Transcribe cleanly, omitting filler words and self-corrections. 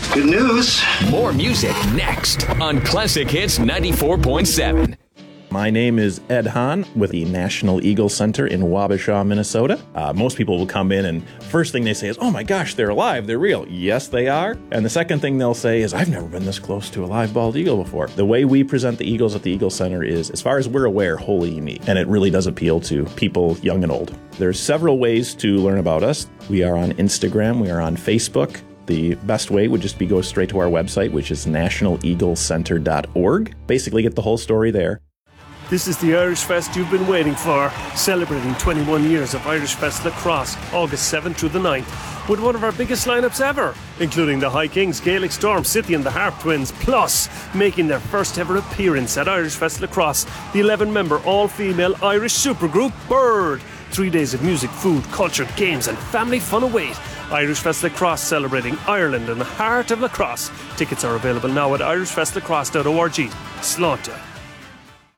Good news. More music next on Classic Hits 94.7. My name is Ed Hahn with the National Eagle Center in Wabasha, Minnesota. Most people will come in and first thing they say is, oh my gosh, they're alive, they're real. Yes, they are. And the second thing they'll say is, I've never been this close to a live bald eagle before. The way we present the eagles at the Eagle Center is, as far as we're aware, wholly unique. And it really does appeal to people young and old. There's several ways to learn about us. We are on Instagram, we are on Facebook. The best way would just be go straight to our website, which is nationaleaglecenter.org. Basically get the whole story there. This is the Irish Fest you've been waiting for, celebrating 21 years of Irish Fest Lacrosse, August 7th through the 9th, with one of our biggest lineups ever, including the High Kings, Gaelic Storm, City and the Harp Twins, plus making their first ever appearance at Irish Fest Lacrosse, the 11-member all-female Irish supergroup Bird. 3 days of music, food, culture, games and family fun await. Irish Fest Lacrosse, celebrating Ireland and the heart of lacrosse. Tickets are available now at irishfestlacrosse.org. Slánta.